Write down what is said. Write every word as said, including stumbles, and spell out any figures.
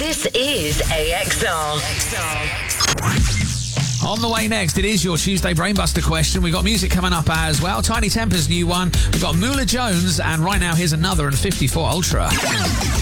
This is A X R. On the way next, it is your Tuesday Brainbuster question. We've got music coming up as well. Tiny Temper's new one. We've got Moolah Jones, and right now here's another and fifty-four Ultra.